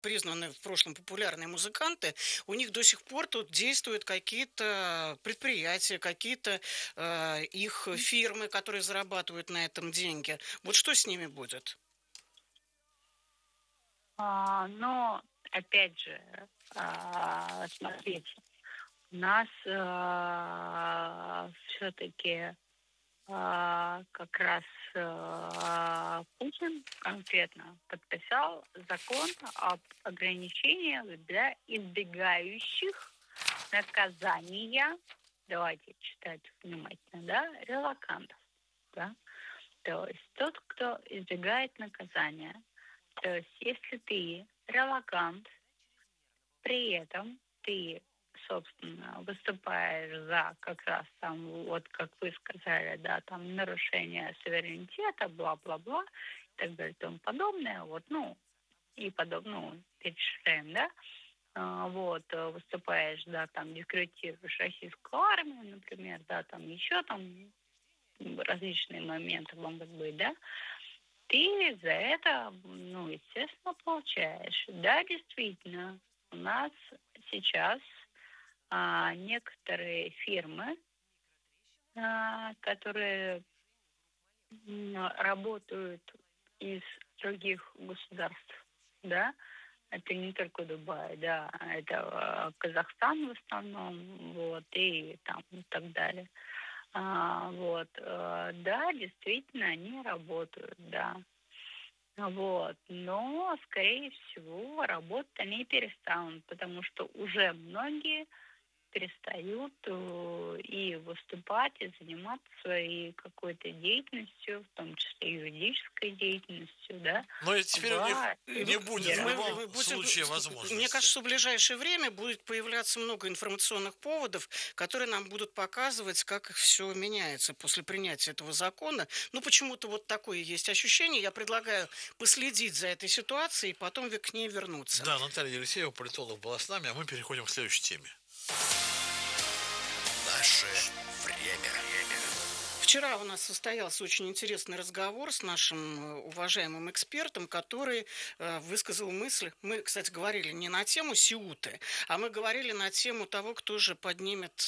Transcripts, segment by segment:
признанные в прошлом популярные музыканты, у них до сих пор тут действуют какие-то предприятия, какие-то их фирмы, которые зарабатывают на этом деньги. Вот что с ними будет? Но, опять же, смотрите, у нас все-таки как раз Путин конкретно подписал закон об ограничениях для избегающих наказания, давайте читать внимательно, да, релакантов, да, то есть тот, кто избегает наказания. То есть если ты релакант, при этом ты, собственно, выступаешь за как раз там, вот как вы сказали, да, там нарушение суверенитета, бла-бла-бла, и так далее, и тому подобное, вот, ну, и подобное, ну, перечисляем, да, вот, выступаешь, да, там, дискредитируешь российскую армию, например, да, там, еще там различные моменты могут быть, да, ты за это, ну, естественно, получаешь. Да, действительно, у нас сейчас некоторые фирмы, которые работают из других государств, да, это не только Дубай, да, это Казахстан в основном, вот, и там и так далее. Вот, да, действительно, они работают, да. Вот. Но, скорее всего, работать они перестанут, потому что уже многие перестают и выступать, и заниматься своей какой-то деятельностью, в том числе юридической деятельностью, да, Но и теперь у них в не будет в Федерации. любом случае Мне кажется, возможности. что в ближайшее время будет появляться много информационных поводов, которые нам будут показывать, как все меняется после принятия этого закона. Ну, почему-то вот такое есть ощущение. Я предлагаю последить за этой ситуацией и потом к ней вернуться. Да, Наталья Елисеева, политолог, была с нами, а мы переходим к следующей теме. Наше время. Вчера у нас состоялся очень интересный разговор с нашим уважаемым экспертом, который высказал мысль. Мы, кстати, говорили не на тему Сеуты, а мы говорили на тему того, кто же поднимет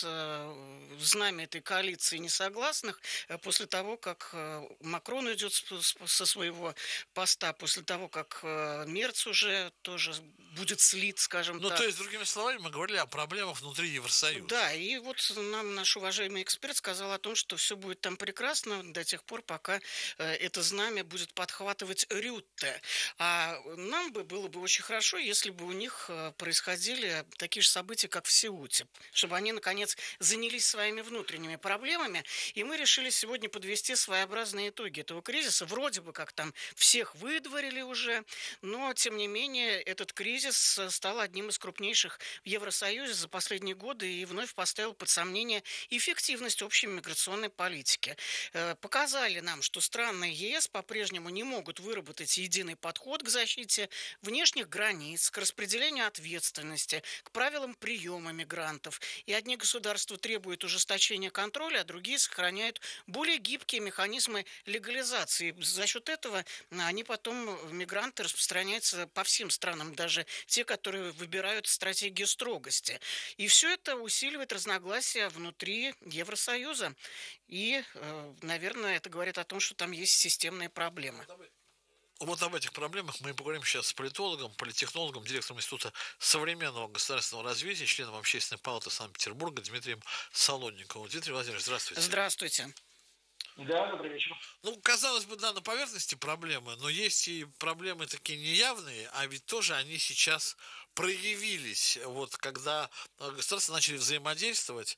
знамя этой коалиции несогласных после того, как Макрон уйдет со своего поста, после того, как Мерц уже тоже будет слит, скажем Ну, так. то есть, другими словами, мы говорили о проблемах внутри Евросоюза. Да, и вот нам наш уважаемый эксперт сказал о том, что все будет там прекрасно до тех пор, пока это знамя будет подхватывать Рютте. А нам было бы очень хорошо, если бы у них происходили такие же события, как в Сеуте, чтобы они, наконец, занялись своими внутренними проблемами, и мы решили сегодня подвести своеобразные итоги этого кризиса. Вроде бы как там всех выдворили уже, но, тем не менее, этот кризис стал одним из крупнейших в Евросоюзе за последние годы и вновь поставил под сомнение эффективность общей миграционной политики. Показали нам, что страны ЕС по-прежнему не могут выработать единый подход к защите внешних границ, к распределению ответственности, к правилам приема мигрантов. И одни государства требуют ужесточения контроля, а другие сохраняют более гибкие механизмы легализации. За счет этого они потом, мигранты, распространяются по всем странам, даже те, которые выбирают стратегию строгости. И все это усиливает разногласия внутри Евросоюза. И, наверное, это говорит о том, что там есть системные проблемы. Вот об этих проблемах мы и поговорим сейчас с политологом, политтехнологом, директором Института современного государственного развития, членом Общественной палаты Санкт-Петербурга Дмитрием Солонниковым. Дмитрий Владимирович, здравствуйте. Здравствуйте. Да, добрый вечер. Ну, казалось бы, да, на поверхности проблемы, но есть и проблемы такие неявные, а ведь тоже они сейчас проявились, вот когда государства начали взаимодействовать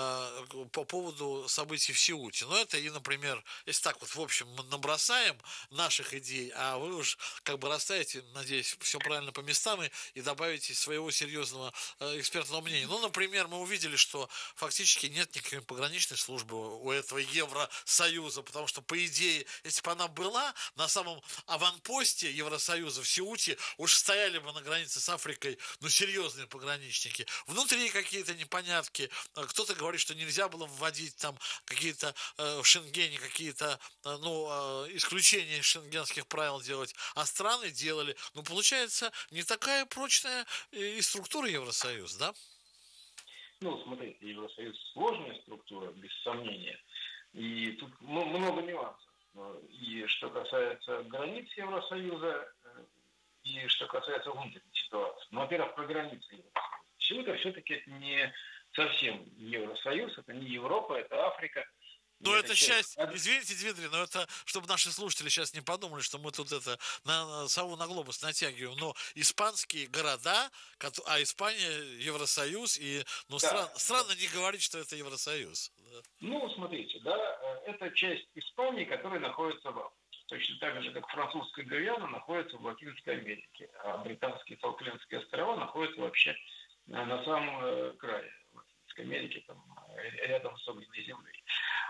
по поводу событий в Сеуте. Ну, это и, например, если так вот, в общем, мы набросаем наших идей, а вы уж как бы расставите, надеюсь, все правильно по местам и добавите своего серьезного экспертного мнения. Ну, например, мы увидели, что фактически нет никакой пограничной службы у этого Евросоюза, потому что, по идее, если бы она была на самом аванпосте Евросоюза в Сеуте, уж стояли бы на границе с Африкой Америкой, ну, серьезные пограничники. Внутри какие-то непонятки. Кто-то говорит, что нельзя было вводить там какие-то в Шенгене, какие-то, исключения из шенгенских правил делать. А страны делали. Ну, получается, не такая прочная и структура Евросоюз, да? Ну, смотрите, Евросоюз сложная структура, без сомнения. И тут много нюансов. И что касается границ Евросоюза, и что касается внутренней ситуации. Ну, во-первых, про границы Евросоюза. Все-таки это не совсем Евросоюз, это не Европа, это Африка. Ну, это часть, извините, Дмитрий, но это, чтобы наши слушатели сейчас не подумали, что мы тут это на сову на глобус натягиваем, но испанские города, а Испания Евросоюз, и ну, да, странно не говорить, что это Евросоюз. Да. Ну, смотрите, да, это часть Испании, которая находится в Африке. Точно так же, как французская Гвиана находится в Латинской Америке, а британские Фолклендские острова находятся вообще на самом крае Латинской Америки, там, рядом с огненной землей.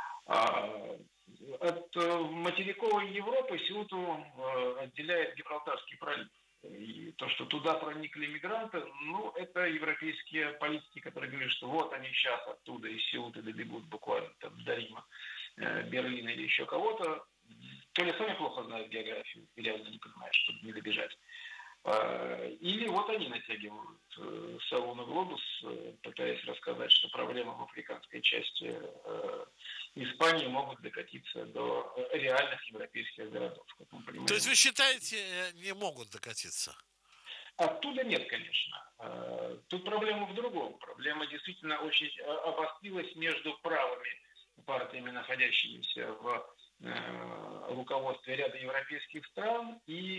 От материковой Европы Сеуту отделяет Гибралтарский пролив. И то, что туда проникли мигранты, ну, это европейские политики, которые говорят, что вот они сейчас оттуда из Сеуты добегут буквально там, до Рима, Берлина или еще кого-то. То ли сами плохо знают географию, и реально не понимают, чтобы не добежать. Или вот они натягивают сову на глобус, пытаясь рассказать, что проблемы в африканской части Испании могут докатиться до реальных европейских городов. Как мы понимаем. То есть вы считаете, не могут докатиться? Оттуда нет, конечно. Тут проблема в другом. Проблема действительно очень обострилась между правыми партиями, находящимися в руководстве ряда европейских стран, и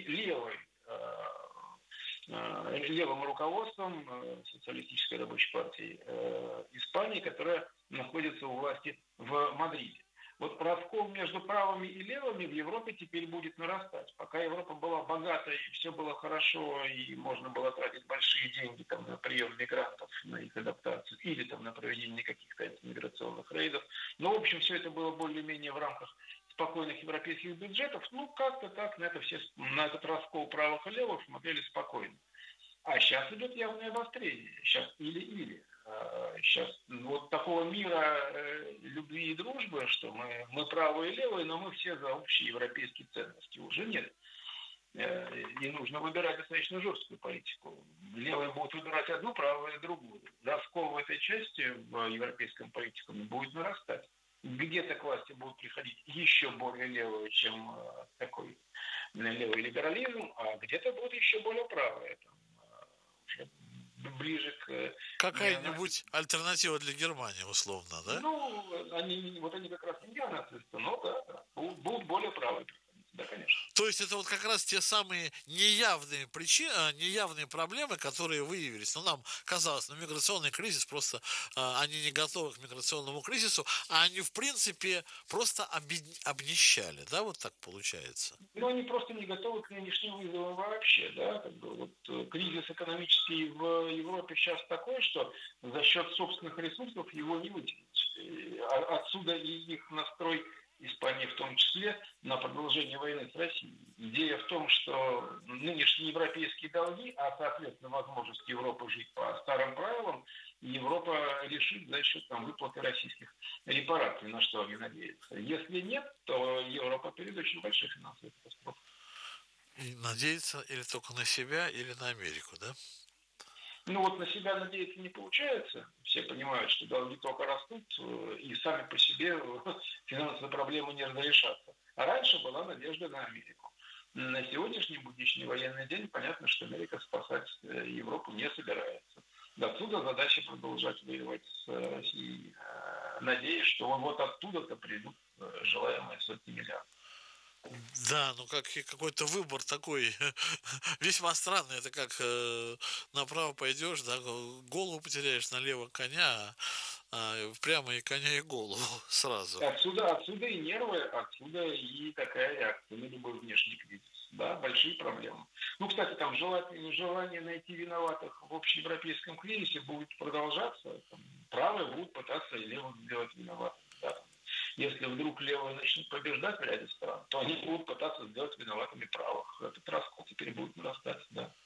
левым руководством Социалистической рабочей партии Испании, которая находится у власти в Мадриде. Вот раскол между правыми и левыми в Европе теперь будет нарастать. Пока Европа была богатой, и все было хорошо, и можно было тратить большие деньги там, на прием мигрантов, на их адаптацию, или там, на проведение каких-то антимиграционных рейдов. Но, в общем, все это было более-менее в рамках спокойных европейских бюджетов. Ну, как-то так на этот раскол правых и левых смотрели спокойно. А сейчас идет явное обострение. Сейчас или-или. Сейчас вот такого мира любви и дружбы, что мы правые и левые, но мы все за общие европейские ценности. Уже нет. И нужно выбирать достаточно жесткую политику. Левые будут выбирать одну, правые другую. Раскол в этой части в европейском политикуме будет нарастать. Где-то к власти будут приходить еще более левые, чем такой левый либерализм, а где-то будут еще более правые. Ближе к... Какая-нибудь альтернатива для Германии, условно, да? Ну, они как раз не неонацисты, но да, будут более правые. Да, конечно. То есть это вот как раз те самые неявные причины, неявные проблемы, которые выявились. Ну, нам казалось, миграционный кризис, просто они не готовы к миграционному кризису, а они, в принципе, просто обнищали, да, вот так получается? Ну, они просто не готовы к нынешним вызовам вообще, да, как бы вот кризис экономический в Европе сейчас такой, что за счет собственных ресурсов его не вытянуть. Отсюда и их настрой Испании в том числе, на продолжение войны с Россией. Идея в том, что нынешние европейские долги, а соответственно возможность Европы жить по старым правилам, Европа решит за счет выплаты российских репараций, на что они надеются. Если нет, то Европа перед очень большой финансовой катастрофой. И надеяться или только на себя, или на Америку, да? Ну вот на себя надеяться не получается. Все понимают, что долги только растут, и сами по себе финансовые проблемы не разрешатся. А раньше была надежда на Америку. На сегодняшний будничный военный день понятно, что Америка спасать Европу не собирается. Отсюда задача продолжать воевать с Россией, надеясь, что вот оттуда-то придут желаемые сотни миллиардов. Да, ну как какой-то выбор такой весьма странный. Это как направо пойдешь, да, голову потеряешь, налево коня, прямо и коня, и голову сразу. Отсюда и нервы, отсюда и такая реакция на любой внешний кризис. Да, большие проблемы. Ну, кстати, там желание найти виноватых в общеевропейском кризисе будет продолжаться. Правые будут пытаться и левых сделать виноватыми. Да. Если вдруг левые начнут побеждать в ряде стран, то они будут пытаться сделать виноватыми правых. Этот раскол теперь будет нарастать, да.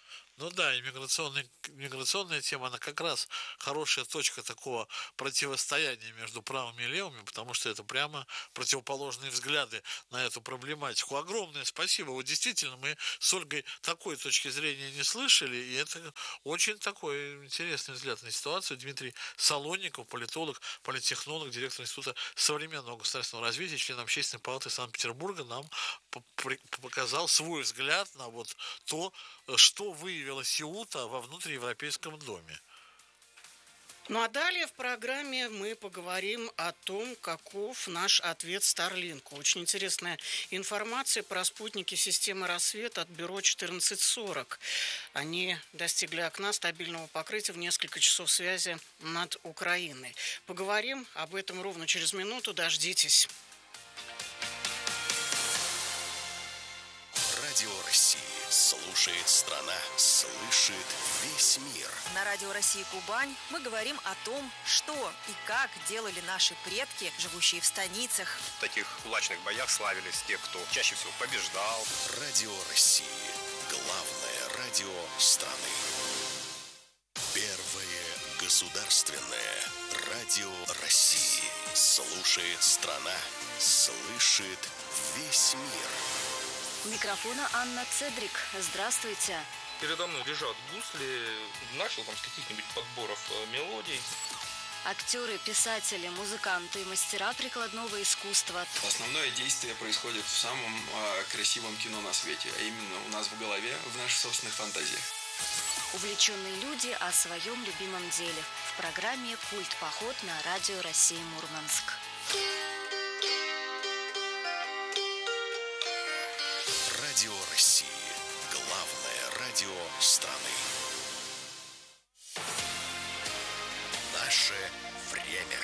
Ну да, миграционная тема, она как раз хорошая точка такого противостояния между правыми и левыми, потому что это прямо противоположные взгляды на эту проблематику. Огромное спасибо. Вот действительно, мы с Ольгой такой точки зрения не слышали, и это очень такой интересный взгляд на ситуацию. Дмитрий Солонников, политолог, политтехнолог, директор Института современного государственного развития, член Общественной палаты Санкт-Петербурга, нам показал свой взгляд на вот то, что выявила Сеута во внутриевропейском доме. Ну а далее в программе мы поговорим о том, каков наш ответ Старлинку. Очень интересная информация про спутники системы «Рассвет» от бюро 1440. Они достигли окна стабильного покрытия в несколько часов связи над Украиной. Поговорим об этом ровно через минуту. Дождитесь. Радио России. Слушает страна, слышит весь мир. На Радио России Кубань мы говорим о том, что и как делали наши предки, живущие в станицах. В таких кулачных боях славились те, кто чаще всего побеждал. Радио России. Главное радио страны. Первое государственное радио России. Слушает страна, слышит весь мир. У микрофона Анна Цедрик. Здравствуйте. Передо мной лежат гусли. Начал там с каких-нибудь подборов мелодий. Актеры, писатели, музыканты, мастера прикладного искусства. Основное действие происходит в самом красивом кино на свете, а именно у нас в голове, в наших собственных фантазиях. Увлеченные люди о своем любимом деле. В программе «Культ-поход» на Радио России Мурманск. Радио России. Главное радио страны. Наше время.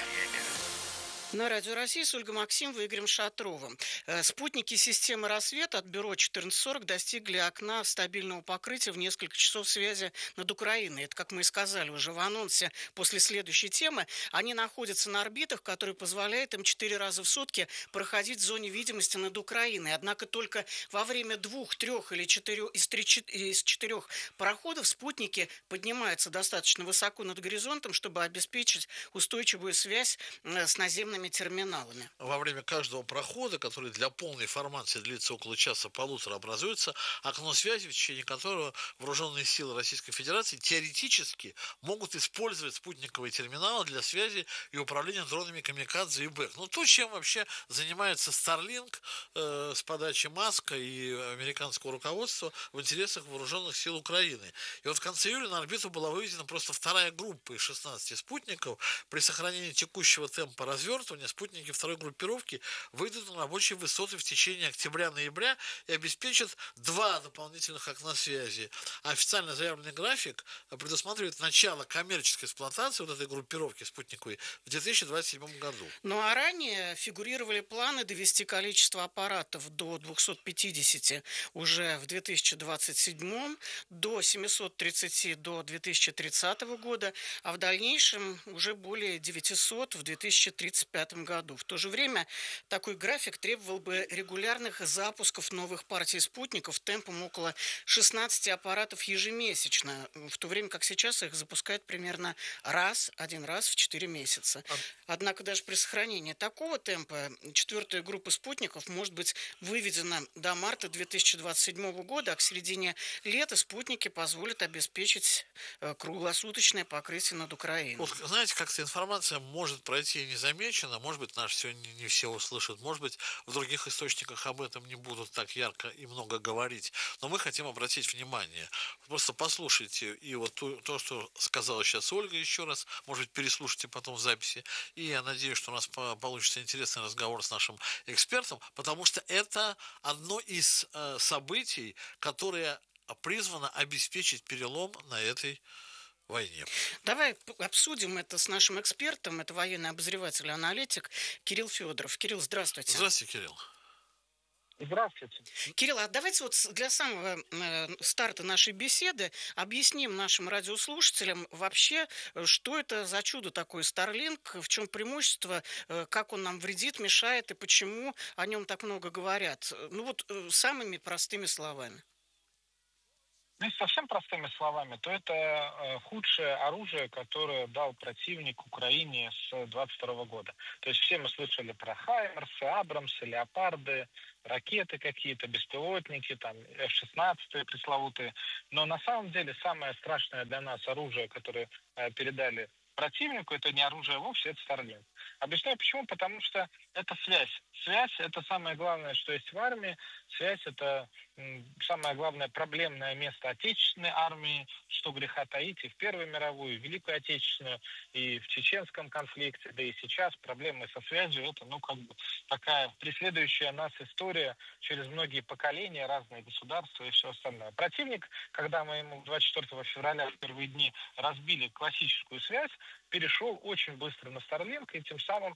На Радио России с Ольгой Максимовой и Игорем Шатровым. Спутники системы «Рассвет» от бюро 1440 достигли окна стабильного покрытия в несколько часов связи над Украиной. Это, как мы и сказали уже в анонсе после следующей темы. Они находятся на орбитах, которые позволяют им 4 раза в сутки проходить в зоне видимости над Украиной. Однако только во время 2, 3 или 4 из 4 проходов спутники поднимаются достаточно высоко над горизонтом, чтобы обеспечить устойчивую связь с наземными терминалами. Во время каждого прохода, который для полной формации длится около часа-полутора, образуется окно связи, в течение которого вооруженные силы Российской Федерации теоретически могут использовать спутниковые терминалы для связи и управления дронами «Камикадзе» и «Бэк». Ну, то, чем вообще занимается Starlink с подачи Маска и американского руководства в интересах вооруженных сил Украины. И вот в конце июля на орбиту была выведена просто вторая группа из 16 спутников. При сохранении текущего темпа развертывания спутники второй группировки выйдут на рабочие высоты в течение октября-ноября и обеспечат 2 дополнительных окна связи. Официально заявленный график предусматривает начало коммерческой эксплуатации вот этой группировки спутниковой в 2027 году. Ну а ранее фигурировали планы довести количество аппаратов до 250 уже в 2027, до 730 до 2030 года, а в дальнейшем уже более 900 в 2035 году. В то же время такой график требовал бы регулярных запусков новых партий спутников темпом около 16 аппаратов ежемесячно, в то время как сейчас их запускают примерно один раз в 4 месяца. Однако даже при сохранении такого темпа 4-я группа спутников может быть выведена до марта 2027 года, а к середине лета спутники позволят обеспечить круглосуточное покрытие над Украиной. Вот, знаете, как-то информация может пройти незамеченно, может быть, наши сегодня не все услышат, может быть, в других источниках об этом не будут так ярко и много говорить, но мы хотим обратить внимание. Просто послушайте и вот то, что сказала сейчас Ольга еще раз, может быть, переслушайте потом в записи, и я надеюсь, что у нас получится интересный разговор с нашим экспертом, потому что это одно из событий, которое призвано обеспечить перелом на этой войне. Давай обсудим это с нашим экспертом. Это военный обозреватель и аналитик Кирилл Федоров. Кирилл, здравствуйте. Здравствуйте, Кирилл. Здравствуйте. Кирилл, а давайте вот для самого старта нашей беседы объясним нашим радиослушателям вообще, что это за чудо такое Starlink, в чем преимущество, как он нам вредит, мешает и почему о нем так много говорят. Ну вот самыми простыми словами. Ну, если совсем простыми словами, то это худшее оружие, которое дал противник Украине с 22 года. То есть все мы слышали про Хаймерсы, Абрамсы, Леопарды, ракеты какие-то, беспилотники, там, F-16 пресловутые. Но на самом деле самое страшное для нас оружие, которое передали противнику, это не оружие вовсе, это Starlink. Объясняю почему, потому что это связь. Связь — это самое главное, что есть в армии. Связь — это самое главное проблемное место отечественной армии, что греха таить, и в Первую мировую, и в Великую Отечественную, и в чеченском конфликте, да и сейчас проблемы со связью — это, такая преследующая нас история через многие поколения, разные государства и все остальное. Противник, когда мы ему 24 февраля в первые дни разбили классическую связь, перешел очень быстро на Starlink, и тем самым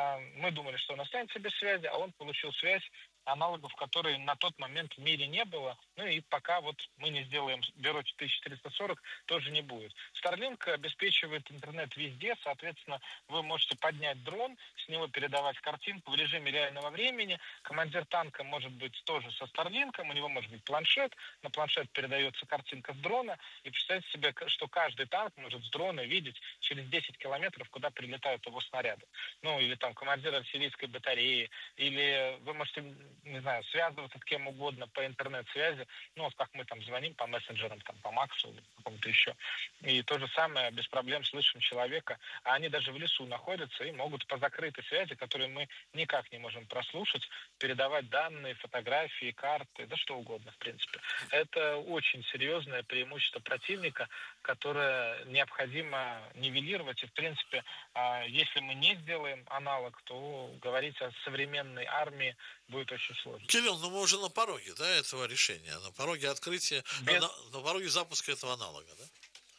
мы думали, что он останется без связи, а он получил связь, аналогов которой на тот момент в мире не было. Ну и пока вот мы не сделаем Бюро 4340, тоже не будет. Starlink обеспечивает интернет везде, соответственно, вы можете поднять дрон, с него передавать картинку в режиме реального времени. Командир танка может быть тоже со Starlink, у него может быть планшет, на планшет передается картинка с дрона, и представьте себе, что каждый танк может с дрона видеть через 10 километров, куда прилетают его снаряды. Ну, или там командир артиллерийской батареи, или вы можете, не знаю, связываться с кем угодно по интернет-связи, ну, вот как мы там звоним по мессенджерам, там, по Максу или какому-то еще. И то же самое, без проблем слышим человека, а они даже в лесу находятся и могут по закрытой связи, которые мы никак не можем прослушать, передавать данные, фотографии, карты, да что угодно, в принципе. Это очень серьезное преимущество противника, которое необходимо нивелировать. И, в принципе, если мы не сделаем аналог, то говорить о современной армии будет очень сложно. Кирилл, ну мы уже на пороге, да, этого решения, на пороге открытия, на пороге запуска этого аналога, да?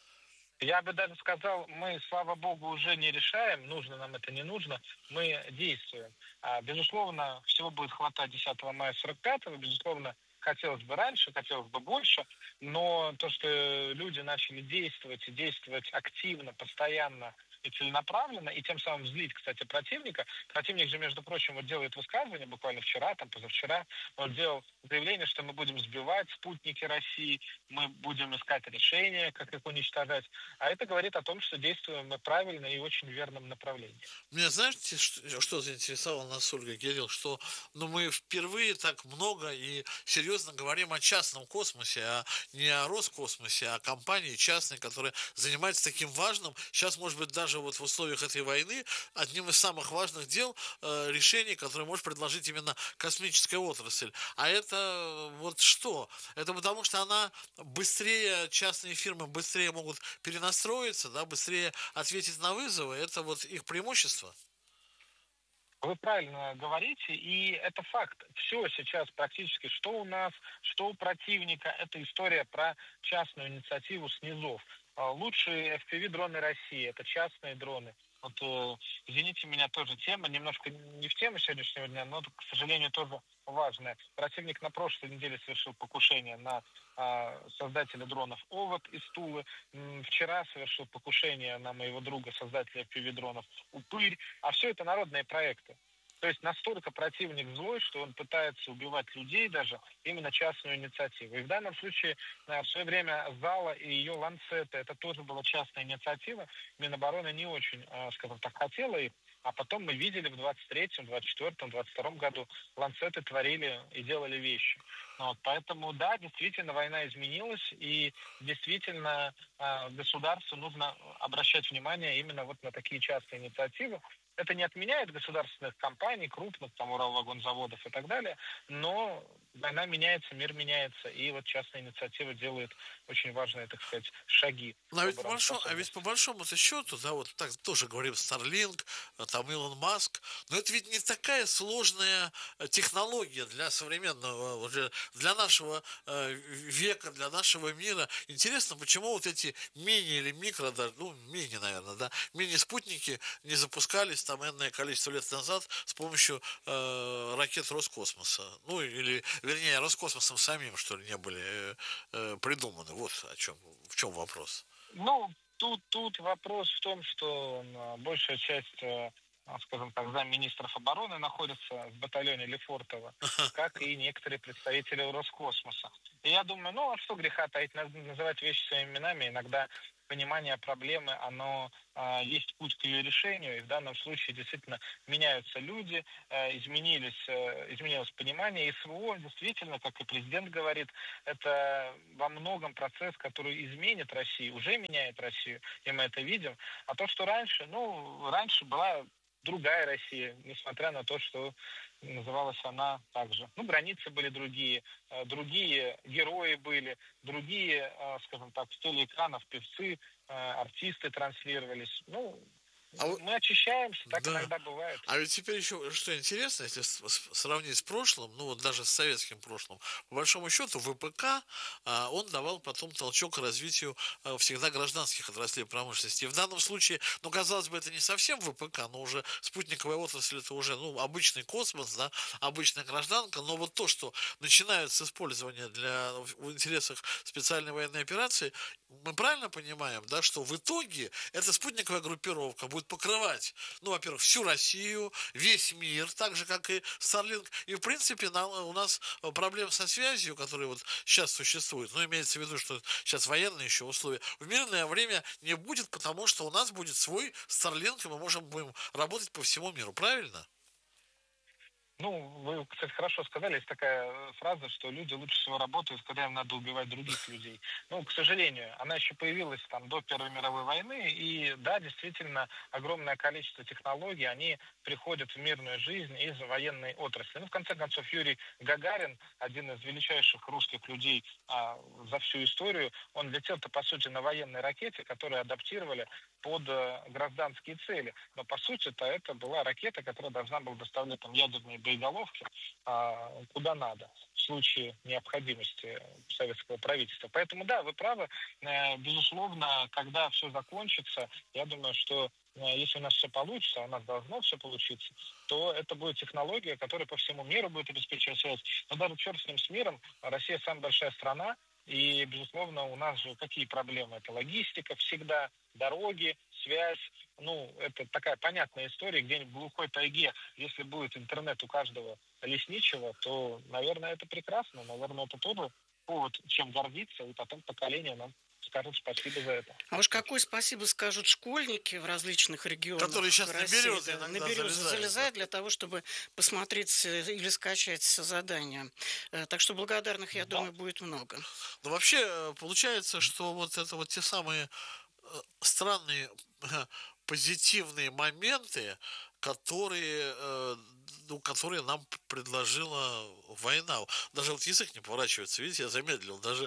Я бы даже сказал, мы, слава богу, уже не решаем, нужно нам это, не нужно, мы действуем. Безусловно, всего будет хватать 10 мая 45-го, безусловно, хотелось бы раньше, хотелось бы больше, но то, что люди начали действовать, и действовать активно, постоянно и целенаправленно, и тем самым злить, кстати, противника. Противник же, между прочим, вот делает высказывание буквально вчера, там, позавчера, он делал заявление, что мы будем сбивать спутники России, мы будем искать решения, как их уничтожать. А это говорит о том, что действуем мы правильно и очень верном направлении. Меня, знаете, что заинтересовало нас, Ольга, Кирилл, что мы впервые так много и серьезно говорим о частном космосе, а не о Роскосмосе, а о компании частной, которая занимается таким важным, сейчас, может быть, даже вот в условиях этой войны, одним из самых важных дел, решений, которые может предложить именно космическая отрасль. А это вот что? Это потому, что она быстрее, частные фирмы быстрее могут перенастроиться, да, быстрее ответить на вызовы. Это вот их преимущество. Вы правильно говорите, и это факт. Все сейчас практически, что у нас, что у противника, это история про частную инициативу снизов. Лучшие FPV-дроны России — это частные дроны. Вот, извините меня, тоже тема, немножко не в тему сегодняшнего дня, но, к сожалению, тоже важная. Противник на прошлой неделе совершил покушение на создателя дронов ОВОД из Тулы. Вчера совершил покушение на моего друга, создателя FPV-дронов УПЫРь. А все это народные проекты. То есть настолько противник злой, что он пытается убивать людей даже, именно частную инициативу. И в данном случае в свое время Зала и ее Ланцеты, это тоже была частная инициатива. Минобороны не очень, скажем так, хотела их. А потом мы видели в 23-м, 24-м, 22-м году Ланцеты творили и делали вещи. Вот, поэтому, да, действительно, война изменилась, и действительно государству нужно обращать внимание именно вот на такие частные инициативы. Это не отменяет государственных компаний, крупных, там, Уралвагонзаводов и так далее, но война меняется, мир меняется, и вот частная инициатива делает очень важные, так сказать, шаги. Но ведь по большому-то счету, да, вот так тоже говорим, Starlink, там Илон Маск, но это ведь не такая сложная технология для современного, уже для нашего века, для нашего мира. Интересно, почему вот эти мини или микро, даже, мини, наверное, да, мини-спутники не запускались там энное количество лет назад с помощью ракет Роскосмоса. Ну, или, вернее, Роскосмосом самим, что ли, не были придуманы. Вот в чем вопрос. Тут вопрос в том, что большая часть скажем так, замминистров обороны находятся в батальоне Лефортово, как и некоторые представители Роскосмоса. И я думаю, ну, а что греха таить, надо называть вещи своими именами. Иногда понимание проблемы, оно есть путь к ее решению, и в данном случае действительно меняются люди, изменилось понимание, и СВО действительно, как и президент говорит, это во многом процесс, который изменит Россию, уже меняет Россию, и мы это видим. А то, что раньше была другая Россия, несмотря на то, что называлась она также. Ну, границы были другие, другие герои были, другие, скажем так, с телеэкранов певцы, артисты транслировались. Ну, мы очищаемся, так да. иногда бывает. А ведь теперь еще, что интересно, если сравнить с прошлым, ну вот даже с советским прошлым, по большому счету ВПК, он давал потом толчок к развитию всегда гражданских отраслей промышленности. И в данном случае, ну, казалось бы, это не совсем ВПК, но уже спутниковая отрасль, это уже, ну, обычный космос, да, обычная гражданка, но вот то, что начинают с использования в интересах специальной военной операции, мы правильно понимаем, да, что в итоге эта спутниковая группировка будет покрывать, ну, во-первых, всю Россию, весь мир, так же, как и Starlink. И, в принципе, у нас проблем со связью, которые вот сейчас существуют, ну, имеется в виду, что сейчас военные еще условия, в мирное время не будет, потому что у нас будет свой Starlink, и мы будем работать по всему миру, правильно? Ну, вы, кстати, хорошо сказали, есть такая фраза, что люди лучше всего работают, когда им надо убивать других людей. Ну, к сожалению, она еще появилась там до Первой мировой войны, и да, действительно, огромное количество технологий, они приходят в мирную жизнь из военной отрасли. Ну, в конце концов, Юрий Гагарин, один из величайших русских людей за всю историю, он летел-то, по сути, на военной ракете, которую адаптировали под гражданские цели. Но, по сути-то, это была ракета, которая должна была доставлять там ядерные боеголовки куда надо в случае необходимости советского правительства. Поэтому, да, вы правы. Безусловно, когда все закончится, я думаю, что если у нас все получится, а у нас должно все получиться, то это будет технология, которая по всему миру будет обеспечивать связь. Но даже черт с ним, с миром, Россия самая большая страна, и, безусловно, у нас же какие проблемы? Это логистика всегда, дороги, связь. Ну, это такая понятная история, где-нибудь в глухой тайге, если будет интернет у каждого лесничего, то, наверное, это прекрасно. Наверное, это тоже повод, чем гордиться, и потом поколение нам скажут спасибо за это. А уж какое спасибо скажут школьники в различных регионах которые сейчас России, на березы залезают для того, чтобы посмотреть или скачать задания. Так что благодарных, я думаю, будет много. Но вообще получается, что вот это вот те самые странные позитивные моменты, которые нам предложила война. Даже вот язык не поворачивается, видите, я замедлил даже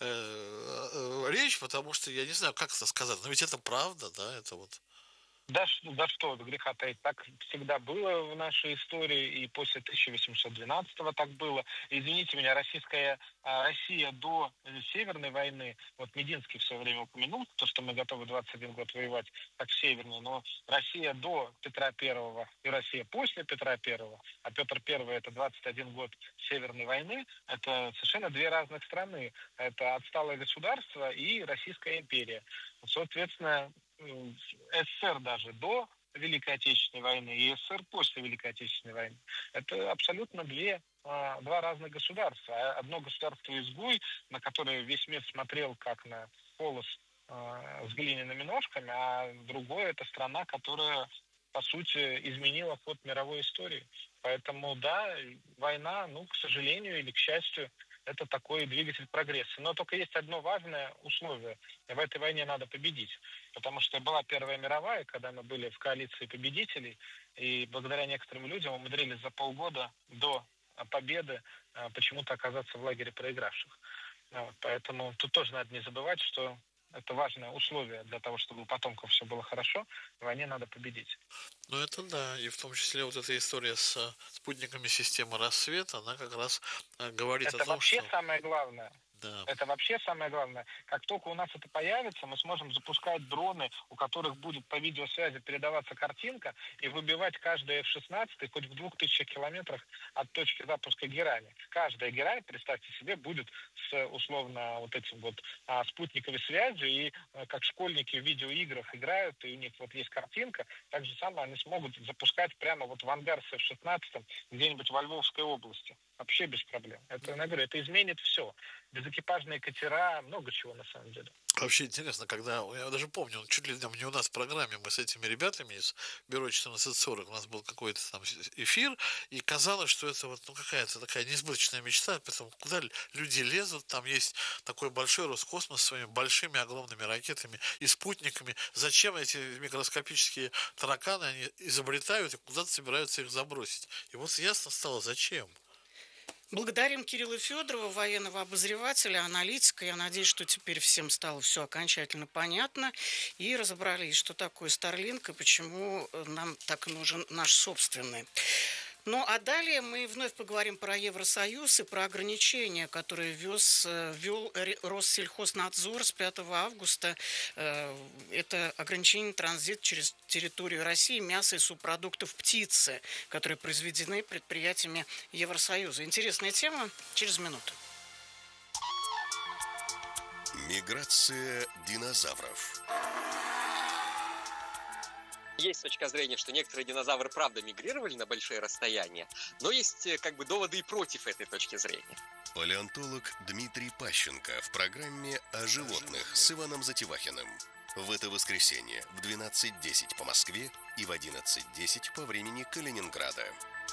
речь, потому что я не знаю, как это сказать, но ведь это правда, да, это вот. Да что греха таить, так всегда было в нашей истории, и после 1812-го так было. Извините меня, Россия до Северной войны, вот Мединский в свое время упомянул, то, что мы готовы 21 год воевать, как в Северной, но Россия до Петра Первого и Россия после Петра Первого, а Петр Первый это 21 год Северной войны, это совершенно две разных страны. Это отсталое государство и Российская империя. Соответственно, СССР даже до Великой Отечественной войны и СССР после Великой Отечественной войны. Это абсолютно два разных государства. Одно государство-изгой, на которое весь мир смотрел как на полос с глиняными ножками, а другое — это страна, которая, по сути, изменила ход мировой истории. Поэтому, да, война, к сожалению или к счастью, это такой двигатель прогресса. Но только есть одно важное условие. В этой войне надо победить. Потому что была Первая мировая, когда мы были в коалиции победителей, и благодаря некоторым людям умудрились за полгода до победы почему-то оказаться в лагере проигравших. Поэтому тут тоже надо не забывать, что это важное условие для того, чтобы у потомков все было хорошо. В войне надо победить. Ну, это да. И в том числе вот эта история с спутниками системы «Рассвет», она как раз говорит это о том, вообще что... самое главное. Да. Это вообще самое главное. Как только у нас это появится, мы сможем запускать дроны, у которых будет по видеосвязи передаваться картинка, и выбивать каждый F-16 хоть в 2000 километрах от точки запуска герани. Каждая герань, представьте себе, будет с условно вот этим вот спутниковой связью, и как школьники в видеоиграх играют, и у них вот есть картинка, так же самое они смогут запускать прямо вот в ангар с F-16 где-нибудь во Львовской области. Вообще без проблем. Это, я говорю, это изменит все. Безэкипажные катера, много чего на самом деле. Вообще интересно, когда, я даже помню, чуть ли не у нас в программе мы с этими ребятами из бюро 1440, у нас был какой-то там эфир, и казалось, что это вот какая-то такая несбыточная мечта, поэтому куда люди лезут, там есть такой большой Роскосмос с своими большими огромными ракетами и спутниками. Зачем эти микроскопические тараканы они изобретают и куда-то собираются их забросить? И вот ясно стало, зачем. Благодарим Кирилла Федорова, военного обозревателя, аналитика. Я надеюсь, что теперь всем стало все окончательно понятно. И разобрались, что такое Starlink и почему нам так нужен наш собственный. Ну, а далее мы вновь поговорим про Евросоюз и про ограничения, которые ввел Россельхознадзор с 5 августа. Это ограничение транзит через территорию России мяса и субпродуктов птицы, которые произведены предприятиями Евросоюза. Интересная тема. Через минуту. Миграция динозавров. Есть точка зрения, что некоторые динозавры правда мигрировали на большие расстояния, но есть как бы доводы и против этой точки зрения. Палеонтолог Дмитрий Пащенко в программе «О животных» с Иваном Затевахиным. В это воскресенье в 12:10 по Москве и в 11:10 по времени Калининграда.